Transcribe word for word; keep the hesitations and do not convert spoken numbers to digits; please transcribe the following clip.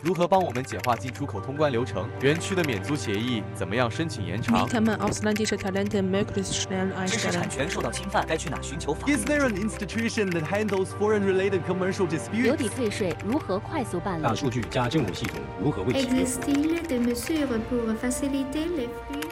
如何帮我们简化进出口通关流程？园区的免租协议怎么样申请延长？ Wie kann man ausländische Talente möglichst schnell 知识 einstellen? 产权受到侵犯，该去哪寻求法律？ Is there an institution that handles foreign-related commercial 留 disputes? 抵退税如何快速办理？ 大数据加政务系统如何为其用？ Existe-t-il des mesures pour faciliter les flux